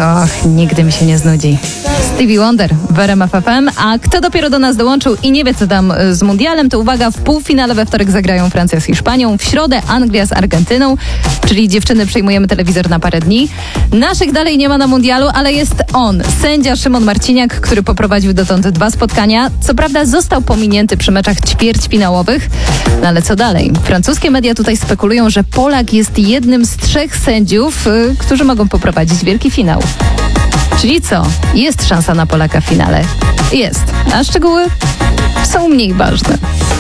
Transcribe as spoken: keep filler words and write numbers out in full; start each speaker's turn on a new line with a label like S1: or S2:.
S1: Och, nigdy mi się nie znudzi. Stevie Wonder w R M F F M, a kto dopiero do nas dołączył i nie wie, co tam z mundialem, to uwaga, w półfinale we wtorek zagrają Francja z Hiszpanią, w środę Anglia z Argentyną, czyli dziewczyny przejmujemy telewizor na parę dni. Naszych dalej nie ma na mundialu, ale jest on, sędzia Szymon Marciniak, który poprowadził dotąd dwa spotkania. Co prawda został pominięty przy meczach ćwierćfinałowych, no ale co dalej? Francuskie media tutaj spekulują, że Polak jest jednym z trzech sędziów, y, którzy mogą poprowadzić wielki finał. Czyli co? Jest szansa na Polaka w finale? Jest. A szczegóły są mniej ważne.